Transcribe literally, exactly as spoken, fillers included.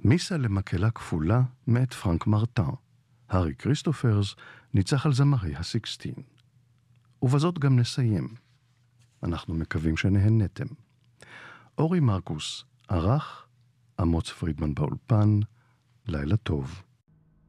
מיסה למקהלה כפולה מאת פרנק מרטן. הארי כריסטופרס ניצח על זמרי הסיקסטין. ובזאת גם נסיים. אנחנו מקווים שנהנתם. אורי מרקוס ערך, אמוץ פרידמן באולפן, לילה טוב.